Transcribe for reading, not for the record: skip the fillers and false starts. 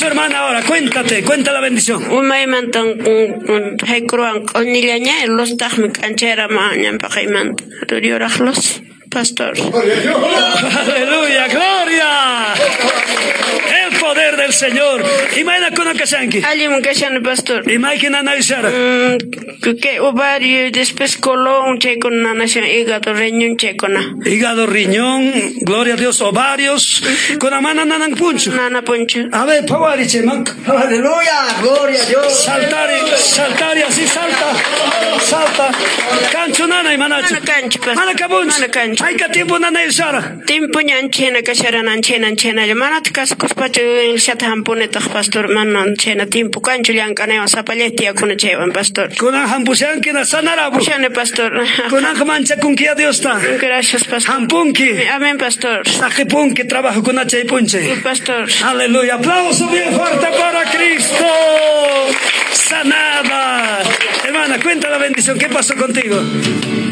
pasó, hermana, ahora? Cuenta la bendición. Umaimantan haykruan q'unillaña los tajmi k'anchayra mañanpa qaymanta ruriyuraqlos pastor. Aleluya, gloria. El poder del Señor. Imayna kuna kashanki. Alim kashan pastor. Imaykina naishara. Que ovario después colon con nación hígado riñón checona. Hígado, riñón, gloria a Dios, ovarios. Con la mano nanan puncho. Nana puncho. A ver, pawari cheman. Aleluya, gloria a Dios. Saltar y así salta. Cancho nana y manacho. Mana cancho pastor. Mana kabunch. Mana cancho. Hay que tiempo nana ishara. Tiempo ñanchena kasharan anchena. Manat kaskuspacho el shatampone pastor manan chena tiempo cancho llancaneo zapalletti akuna chevan pastor. Kunan hampushanki na sanarabu. Shane pastor. Kunan mancha kunki a Dios ta. Gracias pastor. Hampunki. Amén pastor. Sajipunki trabajo con H punche. Pastor. Aleluya. Aplauso bien fuerte para Cristo. Sanada. Hermana, cuenta la bendición. ¿Qué pasó contigo?